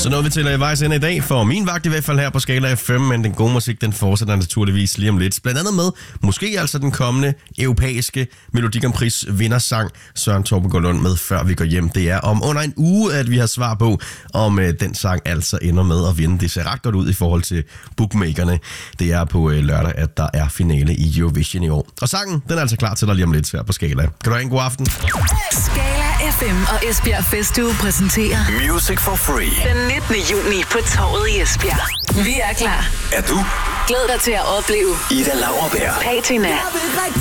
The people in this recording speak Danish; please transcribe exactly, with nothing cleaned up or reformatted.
Så nåede vi til at vejs ind i dag, for min vagt i hvert fald her på Skala F M, men den gode musik, den fortsætter naturligvis lige om lidt. Blandt andet med, måske altså den kommende europæiske Melodi Grand Prix vindersang, Søren Torben Lund med Før vi går hjem. Det er om under en uge, at vi har svar på, om øh, den sang altså ender med at vinde. Det ser ret godt ud i forhold til bookmakerne. Det er på øh, lørdag, at der er finale i Eurovision i år. Og sangen, den er altså klar til dig lige om lidt her på Skala. Kan du have en god aften? Skala F M og Esbjerg Festuge præsenterer Music for Free. den nittende juni på Torvet i Esbjerg. Vi er klar. Er du? Glæd dig til at opleve Ida Lauerberg, Patina,